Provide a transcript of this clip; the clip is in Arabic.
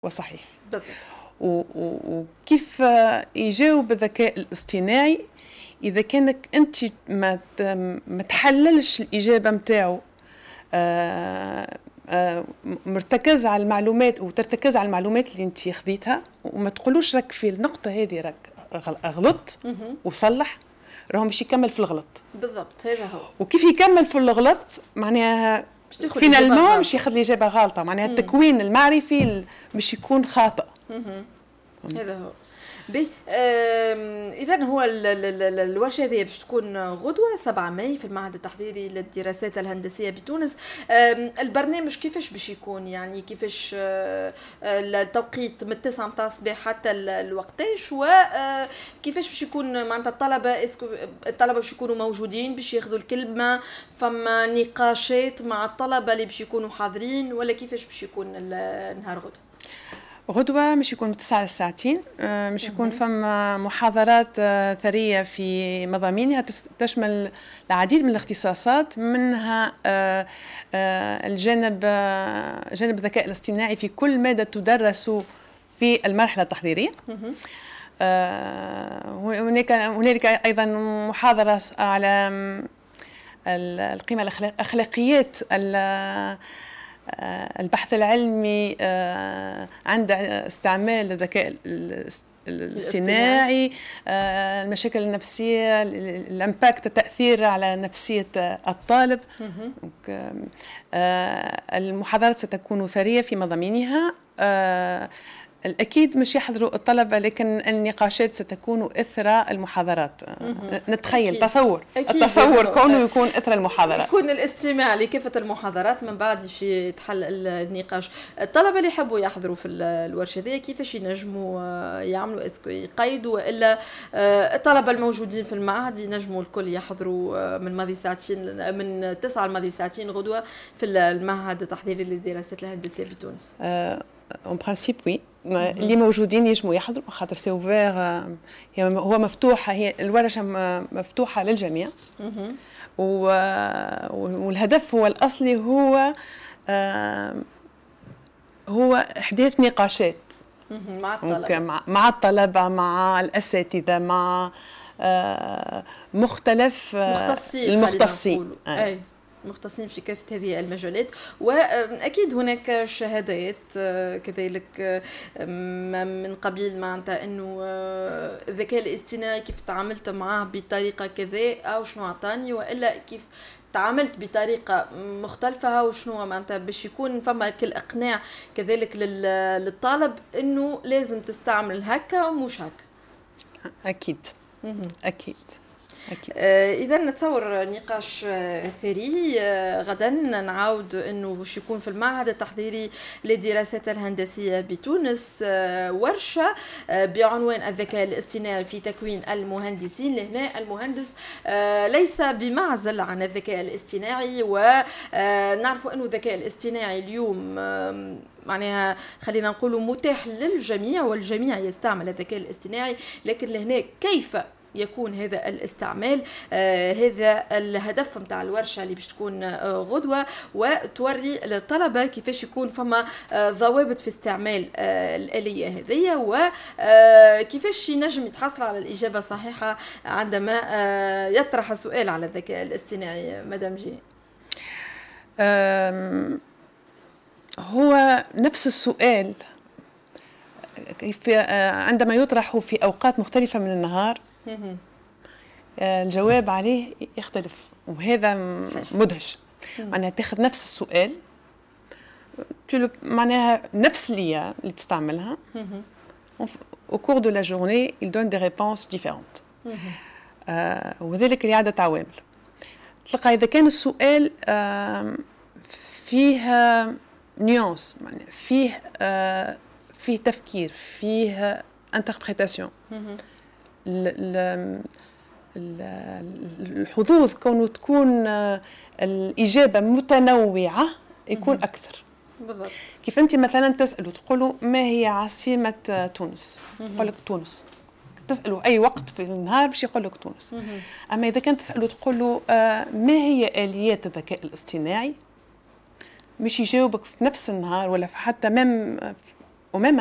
وصحيح. بالضبط. وكيف يجاوب بالذكاء الاصطناعي إذا كانك أنت ما تحللش الإجابة متاعه، مرتكز على المعلومات وترتكز على المعلومات اللي أنت خذيتها، وما تقولوش راك في النقطة هذه راك غلط وصلح، راهم باش يكمل في الغلط. بالضبط، هذا هو. وكيف يكمل في الغلط معناها فينالمون مش ياخذ الإجابة غلطة، معناها التكوين المعرفي مش يكون خاطئ. هذا هو. إذا هو الورشة هذه باش تكون غدوة 7 ماي في المعهد التحضيري للدراسات الهندسية بتونس. البرنامج كيفاش باش يكون، يعني كيفاش التوقيت من 9 متاع الصباح حتى الوقتاش، وكيفاش باش يكون معناتها الطلبة باش يكونوا موجودين باش ياخذوا الكلمة، فما نقاشات مع الطلبة اللي باش يكونوا حاضرين، ولا كيفاش باش يكون النهار غدوة مش يكون 9 ساعتين، مش يكون فما محاضرات ثرية في مضامينها تشمل العديد من الاختصاصات، منها جانب الذكاء الاصطناعي في كل مادة تدرس في المرحلة التحضيرية. هنالك أيضا محاضرة على القيمة الأخلاقيات البحث العلمي عند استعمال الذكاء الاصطناعي، المشاكل النفسية، الامباكت، التأثير على نفسية الطالب. المحاضرات ستكون ثرية في مضامينها. الأكيد مش يحضروا الطلبة، لكن النقاشات ستكون إثر المحاضرات. نتخيل التصور كونه يكون إثر المحاضرات، يكون الاستماع لكافة المحاضرات من بعد شي يتحل النقاش. الطلبة اللي يحبوا يحضروا في الورشة هذه كيفاش ينجموا يعملوا؟ اسكو يقيدوا، وإلا الطلبة الموجودين في المعهد ينجموا الكل يحضروا من ماضي ساعتين، من 9 لماضي ساعتين غدوة في المعهد التحضيري للدراسات الهندسية بتونس؟ اون برانسيب وي، اللي موجودين يجموا يحضروا، خاطر سي اوفير، هو مفتوحه، هي الورشه مفتوحه للجميع. والهدف هو الاصلي هو احداث نقاشات مع الطلبه، مع الاساتذه، مع مختلف المختصين. مختصين في كافة هذه المجالات. وأكيد هناك شهادات كذلك من قبيل معناتها أنه الذكاء الاصطناعي كيف تعاملت معه بطريقة كذا أو شنو عطاني، وإلا كيف تعاملت بطريقة مختلفة وشنو معناتها باش يكون فما كل إقناع كذلك للطالب أنه لازم تستعمل هكا ومش هكا. أكيد. إذا نتصور نقاش ثري غدا نعاود أنه باش يكون في المعهد التحضيري للدراسات الهندسية بتونس ورشة بعنوان الذكاء الاصطناعي في تكوين المهندسين. لهنا المهندس ليس بمعزل عن الذكاء الاصطناعي، ونعرف أنه الذكاء الاصطناعي اليوم معناها خلينا نقول متاح للجميع، والجميع يستعمل الذكاء الاصطناعي، لكن لهنا كيف يكون هذا الاستعمال؟ هذا الهدف متاع الورشة اللي باش تكون غدوة، وتوري للطلبة كيفاش يكون فما ضوابط في استعمال الآلية هذه، وكيفاش ينجم يتحصل على الإجابة الصحيحة عندما يطرح السؤال على الذكاء الاصطناعي. مدام جي، هو نفس السؤال عندما يطرح في أوقات مختلفة من النهار الجواب عليه يختلف، وهذا مدهش. معناها تاخذ نفس السؤال، معناها نفس اللي تستعملها au cours de la journée il donne des réponses différentes. وذلك لعدة عوامل. تلقى إذا كان السؤال فيه نيونس، فيه تفكير، فيه interprétation، الحظوظ كونه تكون الإجابة متنوعة يكون أكثر. بالضبط. كيف أنت مثلا تسألوا تقولوا ما هي عاصمة تونس؟ يقول لك تونس. تسألوا أي وقت في النهار باش يقول لك تونس. أما إذا كنت تسألوا تقولوا ما هي آليات الذكاء الاصطناعي، مش يجاوبك في نفس النهار ولا حتى ومام